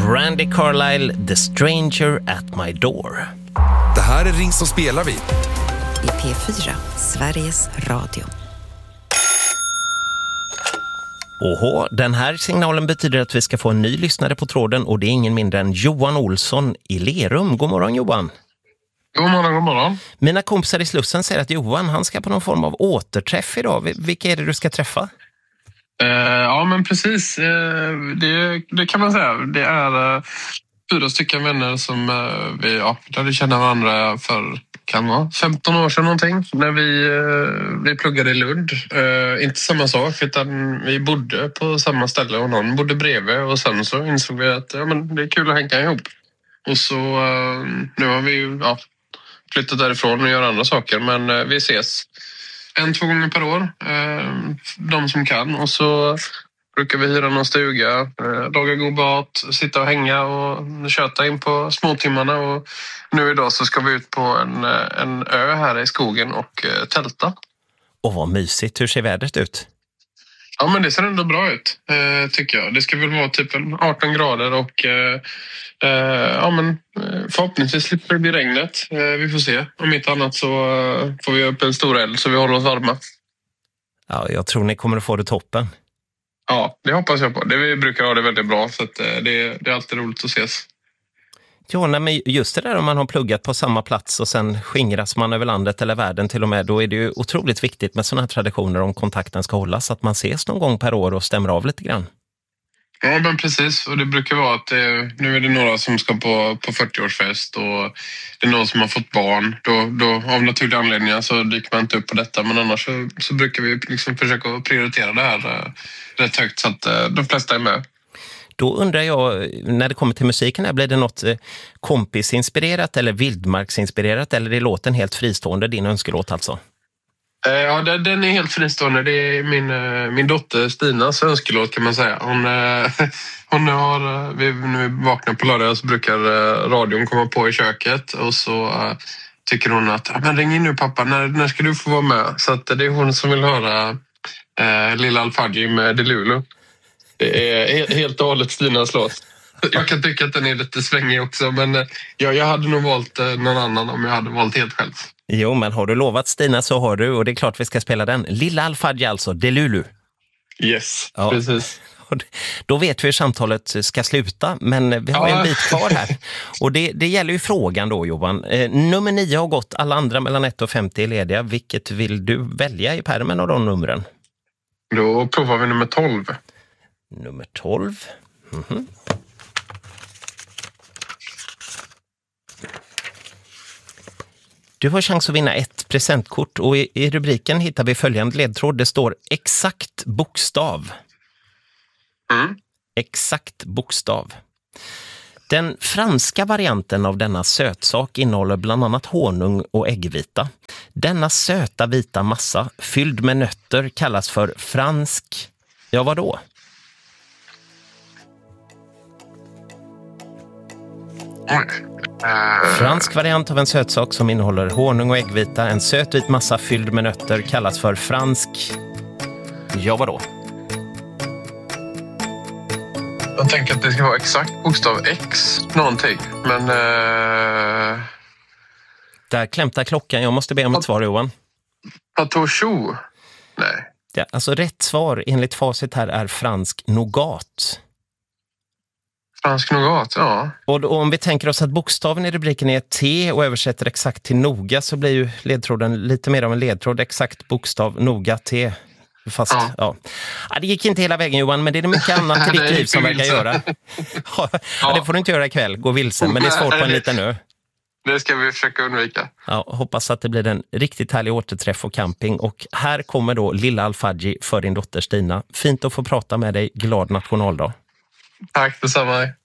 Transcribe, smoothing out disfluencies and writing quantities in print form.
Brandi Carlile, The Stranger at My Door. Det här är Ring som spelar vi. I P4, Sveriges Radio. Oho, den här signalen betyder att vi ska få en ny lyssnare på tråden och det är ingen mindre än Johan Olsson i Lerum. God morgon Johan. God morgon, god morgon. Mina kompisar i Slussen säger att Johan, han ska på någon form av återträff idag. Vilka är det du ska träffa? Ja, men precis. Det kan man säga. Det är 4 stycken vänner som vi lärde känna varandra för kan vara 15 år sedan någonting. När vi pluggade i Lund. Inte samma sak, utan vi bodde på samma ställe och någon bodde bredvid. Och sen så insåg vi att det är kul att hänga ihop. Och så nu har vi flyttat därifrån och gör andra saker. Men vi ses 1-2 gånger per år, de som kan. Och så brukar vi hyra någon stuga, laga god mat, sitta och hänga och köta in på småtimmarna. Och nu idag så ska vi ut på en ö här i skogen och tälta. Och vad mysigt, hur ser vädret ut? Ja, men det ser ändå bra ut, tycker jag. Det ska väl vara typ 18 grader och förhoppningsvis slipper det bli regnet. Vi får se. Om inte annat så får vi upp en stor eld så vi håller oss varma. Ja, jag tror ni kommer att få det toppen. Ja, det hoppas jag på. Vi brukar ha det väldigt bra så att det är alltid roligt att ses. Ja, men just det där om man har pluggat på samma plats och sen skingras man över landet eller världen till och med, då är det ju otroligt viktigt med sådana här traditioner om kontakten ska hållas, att man ses någon gång per år och stämmer av lite grann. Ja, men precis. Och det brukar vara att nu är det några som ska på 40-årsfest och det är någon som har fått barn. Då av naturliga anledningar så dyker man inte upp på detta, men annars så brukar vi liksom försöka prioritera det här rätt högt så att de flesta är med. Då undrar jag, när det kommer till musiken här, blir det något kompisinspirerat eller vildmarksinspirerat eller är låten helt fristående, din önskelåt alltså? Ja, den är helt fristående. Det är min dotter Stinas önskelåt kan man säga. Hon har, nu vaknar på lördag så brukar radion komma på i köket och så tycker hon att men ring in nu pappa, när ska du få vara med? Så att det är hon som vill höra Lilla Al-Fadji med Delulu. Det är helt och hållet Stinas låt. Jag kan tycka att den är lite svängig också, men jag hade nog valt någon annan om jag hade valt helt själv. Jo, men har du lovat Stina så har du, och det är klart vi ska spela den. Lilla Al-Fadji alltså, Delulu. Yes, ja. Precis. Då vet vi hur samtalet ska sluta, men vi har en bit kvar här. Och det gäller ju frågan då, Johan. Nummer 9 har gått, alla andra mellan 1 och 50 är lediga. Vilket vill du välja i pärmen av de numren? Då provar vi nummer 12. Nummer 12. Mhm. Du har chans att vinna ett presentkort och i rubriken hittar vi följande ledtråd. Det står exakt bokstav. Exakt bokstav. Den franska varianten av denna sötsak innehåller bland annat honung och äggvita. Denna söta vita massa fylld med nötter kallas för fransk... Ja, vadå? Fransk variant av en sötsak som innehåller honung och äggvita. En sötvit massa fylld med nötter kallas för fransk... Ja, vadå? Jag tänker att det ska vara exakt bokstav X någonting, men... Där klämtar klockan. Jag måste be om ett svar, Johan. Patouchou? Nej. Ja, alltså rätt svar enligt facit här är fransk nougat. Fransk nougat, ja. Och om vi tänker oss att bokstaven i rubriken är T och översätter exakt till noga så blir ju ledtråden lite mer av en ledtråd. Exakt bokstav noga T. Fast, ja. Det gick inte hela vägen, Johan, men det är mycket annat i ditt liv som verkar göra. Ja, det får du inte göra ikväll, gå vilsen, men det är svårt på en liten ö. Det ska vi försöka undvika. Ja, hoppas att det blir en riktigt härlig återträff och camping. Och här kommer då Lilla Al-Fadji för din dotter Stina. Fint att få prata med dig. Glad nationaldag. Tack detsamma.